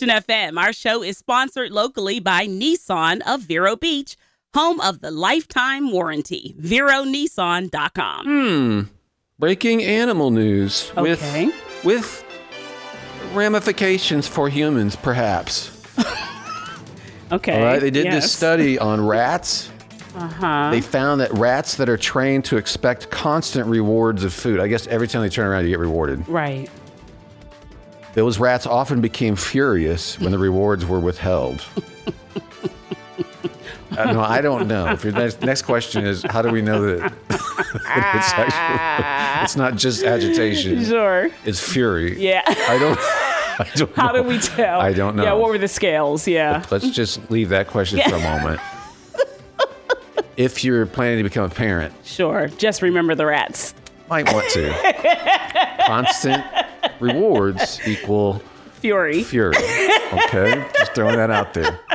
Action FM. Our show is sponsored locally by Nissan of Vero Beach, home of the lifetime warranty. VeroNissan.com. Breaking animal news. Okay. With ramifications for humans, perhaps. Okay. All right. They did this study on rats. They found that rats that are trained to expect constant rewards of food, I guess every time they turn around, you get rewarded. Right. Those rats often became furious when the rewards were withheld. No, I don't know. If your next question is, how do we know that it's not just agitation? Sure. It's fury. Yeah. I don't know. How do we tell? I don't know. Yeah, what were the scales? Yeah. Let's just leave that question for a moment. If you're planning to become a parent, Sure. Just remember the rats. might want to. Constant rewards equal Fury. fury. Okay? Just throwing that out there.